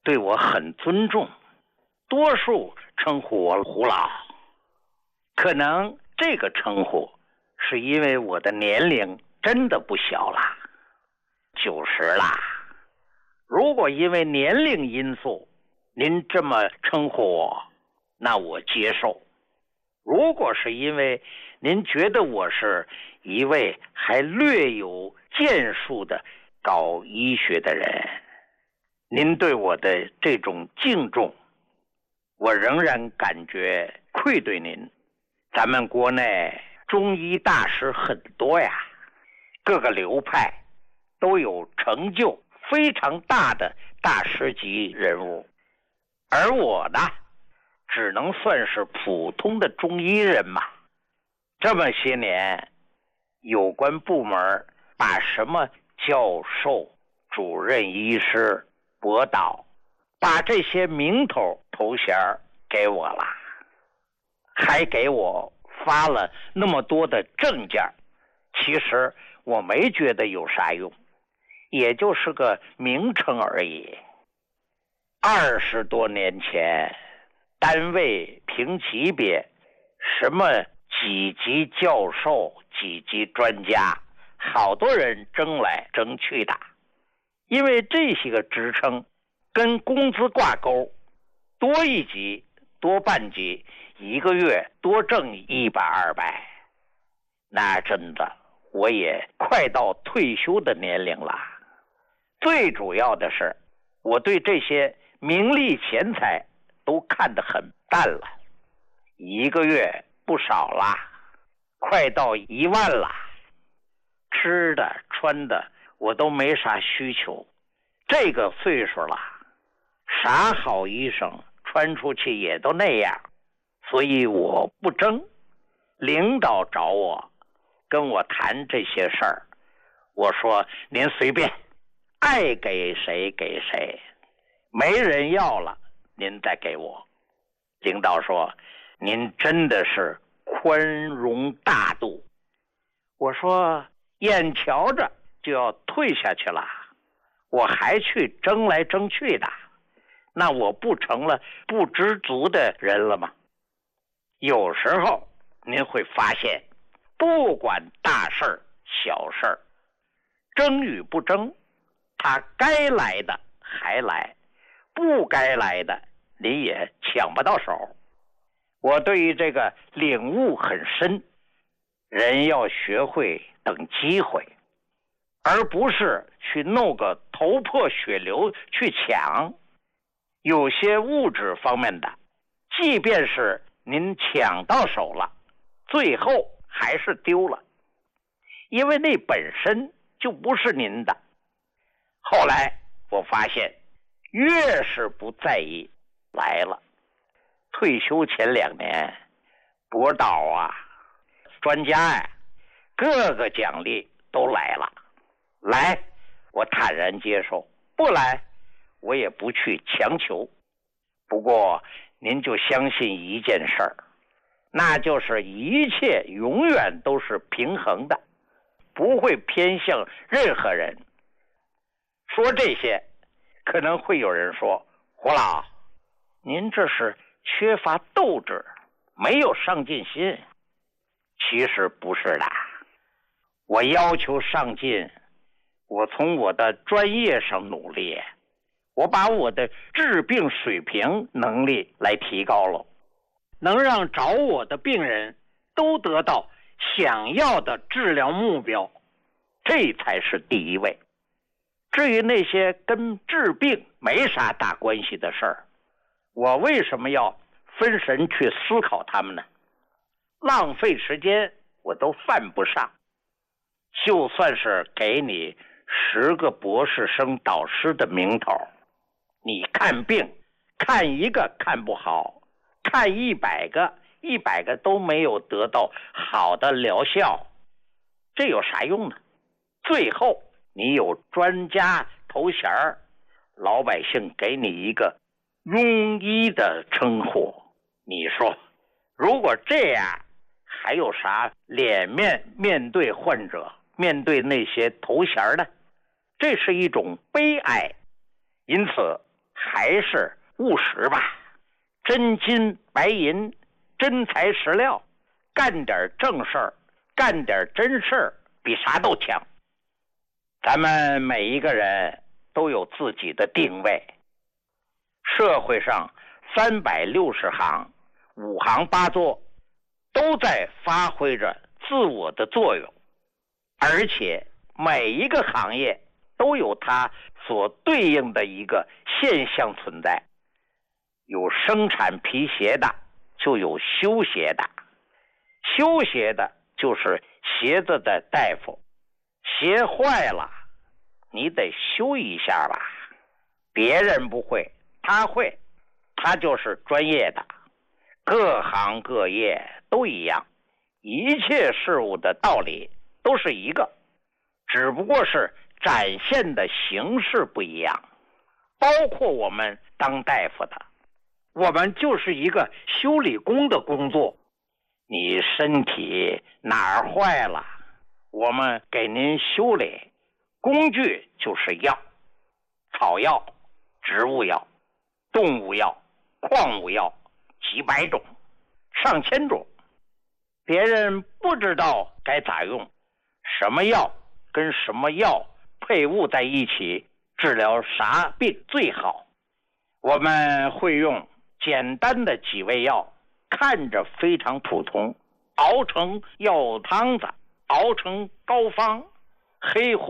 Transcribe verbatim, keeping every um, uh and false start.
对我很尊重，多数称呼我胡老。可能这个称呼是因为我的年龄真的不小了，九十啦。如果因为年龄因素您这么称呼我，那我接受。如果是因为您觉得我是一位还略有建树的搞医学的人，您对我的这种敬重，我仍然感觉愧对您。咱们国内中医大师很多呀，各个流派都有成就非常大的大师级人物，而我呢，只能算是普通的中医人嘛。这么些年，有关部门把什么教授、主任医师、博导，把这些名头头衔给我了，还给我发了那么多的证件。其实我没觉得有啥用，也就是个名称而已。二十多年前，单位评级别，什么几级教授、几级专家，好多人争来争去的。因为这些个职称跟工资挂钩，多一级、多半级，一个月多挣一百二百，那真的我也快到退休的年龄了。最主要的是，我对这些名利钱财都看得很淡了，一个月不少啦，快到一万了。吃的穿的我都没啥需求，这个岁数了，啥好衣裳穿出去也都那样，所以我不争。领导找我跟我谈这些事儿，我说您随便，爱给谁给谁，没人要了您再给我。领导说您真的是宽容大度。我说眼瞧着就要退下去了，我还去争来争去的，那我不成了不知足的人了吗？有时候您会发现，不管大事儿小事儿，争与不争，他该来的还来，不该来的你也抢不到手。我对于这个领悟很深，人要学会等机会，而不是去弄个头破血流去抢。有些物质方面的，即便是您抢到手了，最后还是丢了，因为那本身就不是您的。后来我发现，越是不在意，来了。退休前两年，博导啊、专家呀、啊，各个奖励都来了。来，我坦然接受；不来，我也不去强求。不过，您就相信一件事儿，那就是一切永远都是平衡的，不会偏向任何人。说这些，可能会有人说，胡老，您这是缺乏斗志，没有上进心。其实不是的，我要求上进，我从我的专业上努力，我把我的治病水平能力来提高了，能让找我的病人都得到想要的治疗目标，这才是第一位。至于那些跟治病没啥大关系的事儿，我为什么要分神去思考他们呢？浪费时间我都犯不上。就算是给你十个博士生导师的名头，你看病看一个看不好，看一百个一百个都没有得到好的疗效，这有啥用呢？最后你有专家头衔，老百姓给你一个庸医的称呼，你说如果这样还有啥脸面面对患者，面对那些头衔呢？这是一种悲哀。因此还是务实吧，真金白银，真材实料，干点正事儿，干点真事儿，比啥都强。咱们每一个人都有自己的定位，社会上三百六十行，五行八作，都在发挥着自我的作用，而且每一个行业都有它所对应的一个现象存在。有生产皮鞋的，就有修鞋的，修鞋的就是鞋子的大夫，鞋坏了你得修一下吧，别人不会他会，他就是专业的。各行各业都一样，一切事物的道理都是一个，只不过是展现的形式不一样。包括我们当大夫的，我们就是一个修理工的工作。你身体哪儿坏了，我们给您修理，工具就是药，草药、植物药、动物药、矿物药，几百种上千种，别人不知道该咋用，什么药跟什么药配伍在一起治疗啥病最好。我们会用简单的几味药，看着非常普通，熬成药汤子，熬成膏方，黑